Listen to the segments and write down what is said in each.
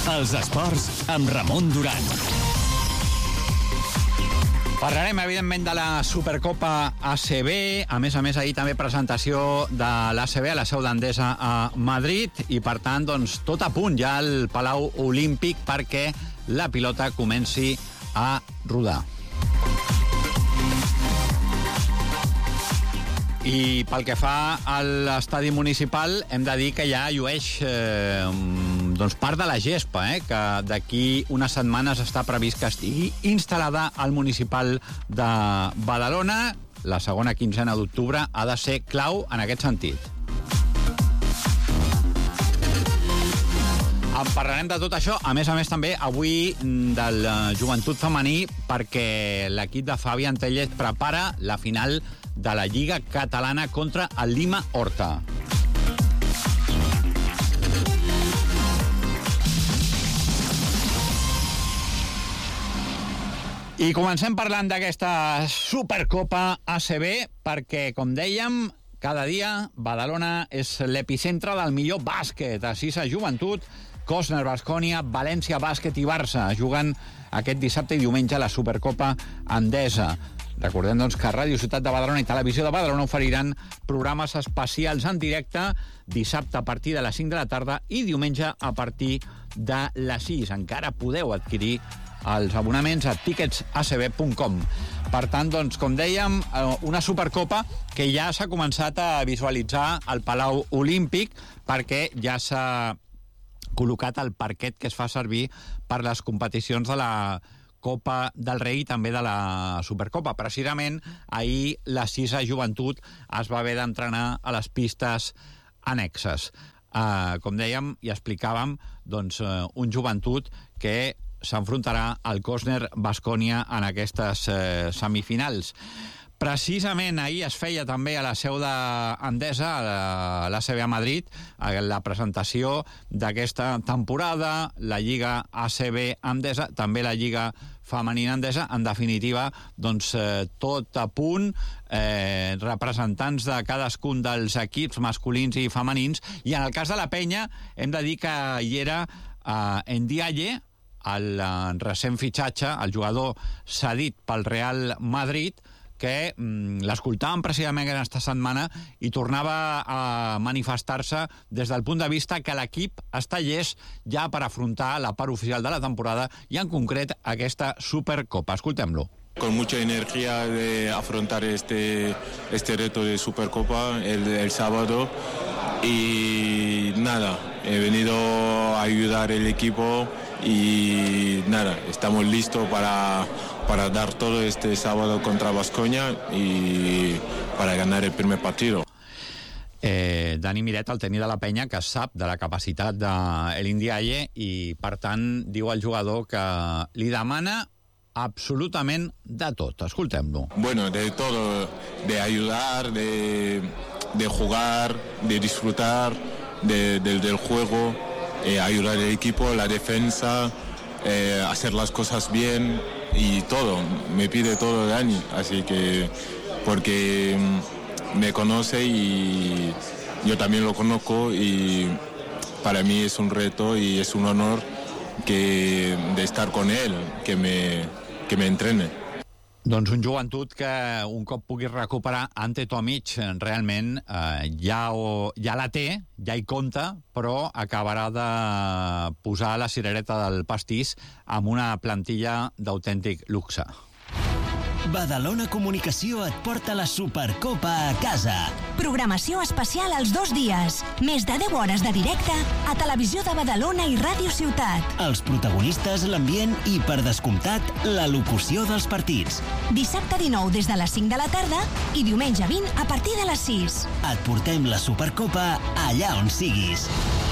Els esports amb Ramon Duran. Parlarem, evidentment, de la Supercopa ACB. A més, ahir també presentació de l'ACB a la seu d'Endesa a Madrid. I, per tant, doncs, tot a punt ja al Palau Olímpic perquè la pilota comenci a rodar. I pel que fa a l'estadi municipal, hem de dir que ja llueix part de la gespa, que d'aquí unes setmanes està previst que estigui instal·lada al municipal de Badalona. La segona quinzena d'octubre ha de ser clau en aquest sentit. En parlarem de tot això. A més, també avui del joventut femení, perquè l'equip de Fabián Tellez prepara la final de la Lliga Catalana contra el Lima Horta. I comencem parlant d'aquesta Supercopa ACB, perquè, com dèiem, cada dia Badalona és l'epicentre del millor bàsquet. Així s'ha joventut, Cosner, Baskonia, València Bàsquet i Barça juguen aquest dissabte i diumenge a la Supercopa Endesa. Recordem, doncs, que Ràdio Ciutat de Badalona i Televisió de Badalona oferiran programes especials en directe dissabte a partir de les 5 de la tarda i diumenge a partir de les 6. Encara podeu adquirir els abonaments a ticketsacb.com. Per tant, doncs, com dèiem, una Supercopa que ja s'ha començat a visualitzar al Palau Olímpic perquè ja s'ha col·locat el parquet que es fa servir per les competicions de la Copa del Rei i també de la Supercopa. Precisament, ahir la 6a Joventut es va haver d'entrenar a les pistes annexes. Com dèiem i explicàvem, doncs, un Joventut que s'enfrontarà al Cosner Baskonia en aquestes semifinals. Precisament ahir es feia també a la seu d'Endesa, a l'ACB a Madrid, la presentació d'aquesta temporada, la Lliga ACB Endesa, també la Lliga Femenina Endesa. En definitiva, doncs, tot a punt, representants de cadascun dels equips masculins i femenins, i en el cas de la Penya hem de dir que hi era Ndiaye, el recent fitxatge, el jugador cedit pel Real Madrid, que l'escoltàvem precisament aquesta setmana i tornava a manifestar-se des del punt de vista que l'equip està llest ja per afrontar la part oficial de la temporada i, en concret, aquesta Supercopa. Escoltem-lo. Con mucha energía de afrontar este reto de Supercopa el sábado y nada, he venido a ayudar al equipo y nada, estamos listos para dar todo este sábado contra Baskonia y para ganar el primer partido. Dani Miret, el tècnic de la Penya, que sap de la capacitat de l'Ndiaye i, per tant, diu al jugador que li demana absolutament de tot. Escoltem-lo. Bueno, de todo, de ayudar, de jugar, de disfrutar del juego, ayudar al equipo, la defensa, hacer las cosas bien y todo. Me pide todo Dani, así que porque me conoce y yo también lo conozco y para mí es un reto y es un honor de estar con él, que me entrene. Doncs un Joventut que un cop pugui recuperar Ante Tomic realment ja la té, ja hi compta, però acabarà de posar la cirereta del pastís amb una plantilla d'autèntic luxe. Badalona Comunicació et porta la Supercopa a casa. Programació especial els 2 dies. Més de 10 hores de directe a Televisió de Badalona i Ràdio Ciutat. Els protagonistes, l'ambient i, per descomptat, la locució dels partits. Dissabte 19 des de les 5 de la tarda i diumenge 20 a partir de les 6. Et portem la Supercopa allà on siguis.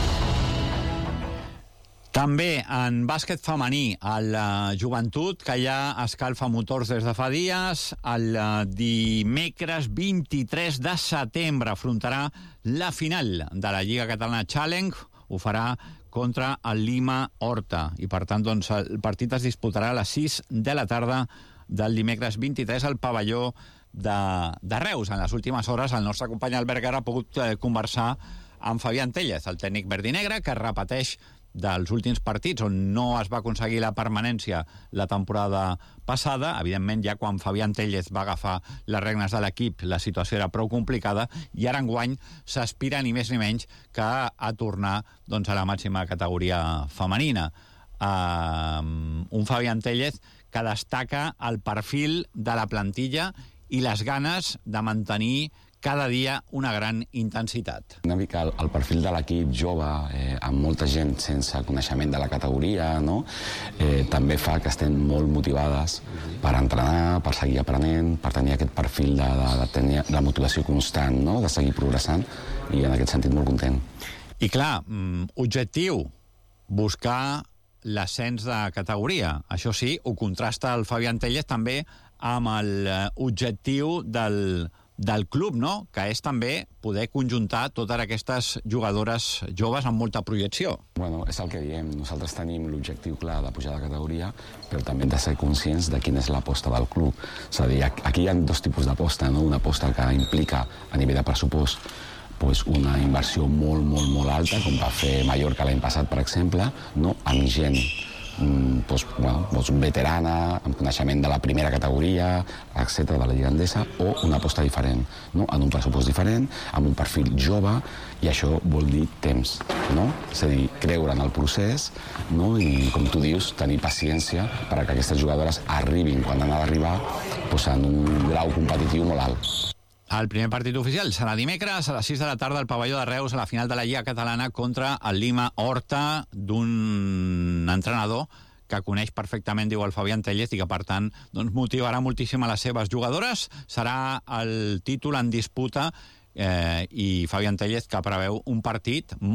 També en bàsquet femení, el Joventut, que ja escalfa motors des de fa dies, el dimecres 23 de setembre afrontarà la final de la Lliga Catalana Challenge. Ho farà contra el Lima Horta. I, per tant, doncs, el partit es disputarà a les 6 de la tarda del dimecres 23 al pavelló de Reus. En les últimes hores, el nostre company Albert Guerra ha pogut conversar amb Fabián Tellez, el tècnic verd i negre, que repeteix dels últims partits on no es va aconseguir la permanència la temporada passada. Evidentment, ja quan Fabián Téllez va agafar les regnes de l'equip, la situació era prou complicada, i ara enguany s'aspira ni més ni menys que a tornar doncs, a la màxima categoria femenina. Un Fabián Téllez que destaca el perfil de la plantilla i les ganes de mantenir cada dia una gran intensitat. Una mica el perfil de l'equip jove, amb molta gent sense coneixement de la categoria, no? També fa que estem molt motivades per entrenar, per seguir aprenent, per tenir aquest perfil de tenir la motivació constant, no? De seguir progressant, i en aquest sentit molt content. I clar, objectiu, buscar l'ascens de categoria. Això sí, ho contrasta el Fabián Téllez també amb l'objectiu del club, no? Que és també poder conjuntar totes aquestes jugadores joves amb molta projecció. Bueno, és el que diem. Nosaltres tenim l'objectiu clar de pujar de categoria, però també hem de ser conscients de quina és l'aposta del club. És a dir, aquí hi ha dos tipus d'aposta, no? Una aposta que implica, a nivell de pressupost, una inversió molt alta, com va fer Mallorca l'any passat, per exemple, no? Amb gent veterana, amb coneixement de la primera categoria, etc., de la Lliga Endesa, o una aposta diferent, no? En un pressupost diferent, amb un perfil jove, i això vol dir temps, no? És a dir, creure en el procés, no? I, com tu dius, tenir paciència perquè aquestes jugadores arribin quan han d'arribar en un grau competitiu molt alt. El primer partit oficial serà dimecres a les 6 de la tarda al pavelló de Reus a la final de la Lliga Catalana contra el Lima Horta, d'un entrenador que coneix perfectament, diu el Fabián Téllez, i que, per tant, doncs, motivarà moltíssim a les seves jugadores. Serà el títol en disputa i Fabián Téllez que preveu un partit molt